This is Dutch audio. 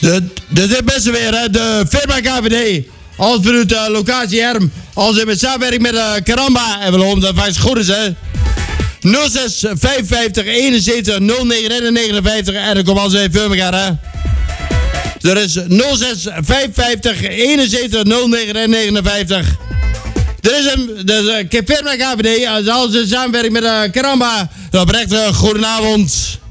Dit is best weer, hè. De firma KVD. Als vanuit de locatie Herm. Als in samenwerking met Karamba. En we hopen dat het goed is, hè. 06 55 71 09 59. En dan komt als even firma gaan, hè. Dat is 06 55 71 09 59. Dit is hem. Dus firma KVD. Als in samenwerking met Karamba. Dan oprecht goedenavond.